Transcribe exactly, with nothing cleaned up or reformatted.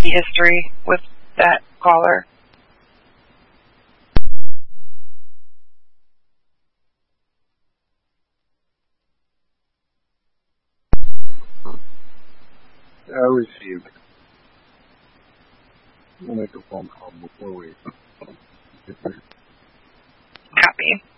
the history with that caller. I received. We'll make a phone call before we get there. Copy.